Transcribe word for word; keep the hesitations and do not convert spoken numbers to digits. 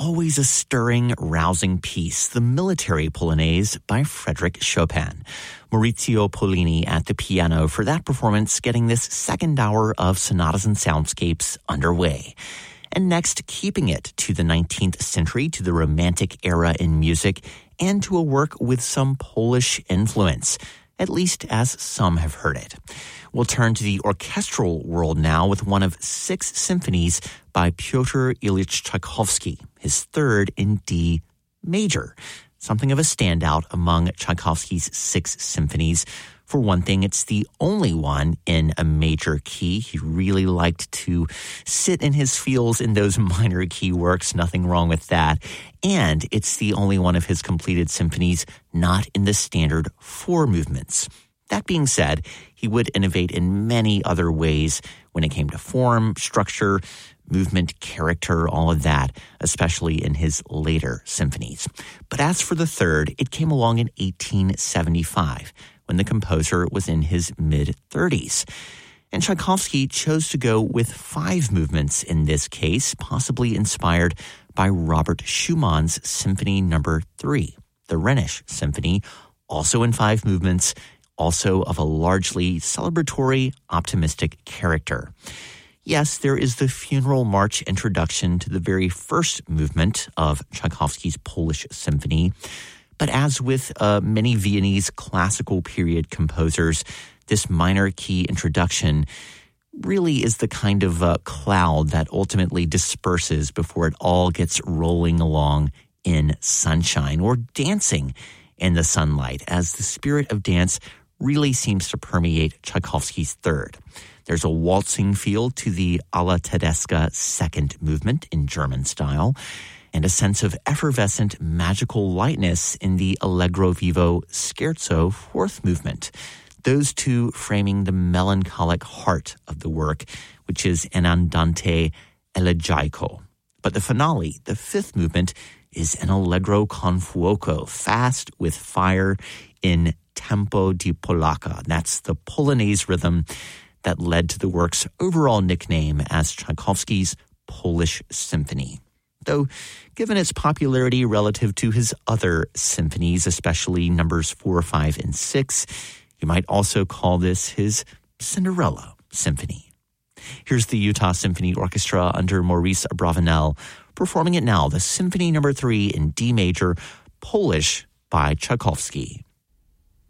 always a stirring, rousing piece, the Military Polonaise by Frédéric Chopin. Maurizio Pollini at the piano for that performance, getting this second hour of Sonatas and Soundscapes underway. And next, keeping it to the nineteenth century, to the Romantic era in music, and to a work with some Polish influence, at least as some have heard it. We'll turn to the orchestral world now with one of six symphonies by Pyotr Ilyich Tchaikovsky, his third in D major. Something of a standout among Tchaikovsky's six symphonies. For one thing, it's the only one in a major key. He really liked to sit in his feels in those minor key works. Nothing wrong with that. And it's the only one of his completed symphonies not in the standard four movements. That being said, he would innovate in many other ways when it came to form, structure, movement, character, all of that, especially in his later symphonies. But as for the third, it came along in eighteen seventy-five, when the composer was in his mid-thirties. And Tchaikovsky chose to go with five movements in this case, possibly inspired by Robert Schumann's Symphony Number three, the Rhenish Symphony, also in five movements, also of a largely celebratory, optimistic character. Yes, there is the funeral march introduction to the very first movement of Tchaikovsky's Polish Symphony. But as with uh, many Viennese classical period composers, this minor key introduction really is the kind of uh, cloud that ultimately disperses before it all gets rolling along in sunshine or dancing in the sunlight, as the spirit of dance really seems to permeate Tchaikovsky's third. There's a waltzing feel to the Alla Tedesca second movement in German style, and a sense of effervescent magical lightness in the Allegro Vivo Scherzo fourth movement. Those two framing the melancholic heart of the work, which is an andante elegiaco. But the finale, the fifth movement, is an Allegro con fuoco, fast with fire in tempo di polacca. That's the Polonaise rhythm that led to the work's overall nickname as Tchaikovsky's Polish Symphony. Though, given its popularity relative to his other symphonies, especially numbers four, five, and six, you might also call this his Cinderella Symphony. Here's the Utah Symphony Orchestra under Maurice Abravanel, performing it now, the Symphony Number three in D major, Polish by Tchaikovsky.